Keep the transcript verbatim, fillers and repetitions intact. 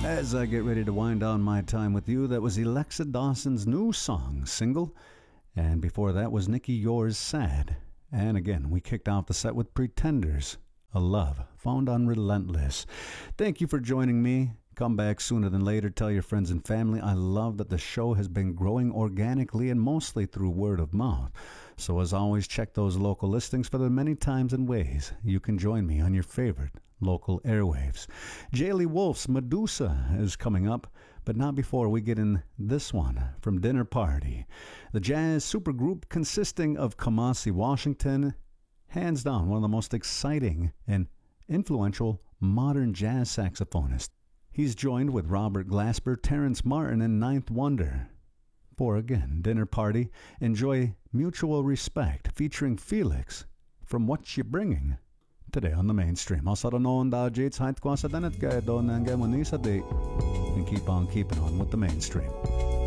As I get ready to wind down my time with you, that was Alexa Dawson's new song, Single. And before that was Nikki Yours, Sad. And again, we kicked off the set with Pretenders, A Love Found on Relentless. Thank you for joining me. Come back sooner than later. Tell your friends and family. I love that the show has been growing organically and mostly through word of mouth. So as always, check those local listings for the many times and ways you can join me on your favorite local airwaves. Jaylee Wolf's Medusa is coming up, but not before we get in this one from Dinner Party. The jazz supergroup consisting of Kamasi Washington, hands down one of the most exciting and influential modern jazz saxophonists. He's joined with Robert Glasper, Terrence Martin, and Ninth Wonder. For again, Dinner Party, enjoy Mutual Respect featuring Felix from What You Bringing today on the mainstream. Also noon dajits height kwa sa danet kaya doon ang gamon sa day and keep on keeping on with the mainstream.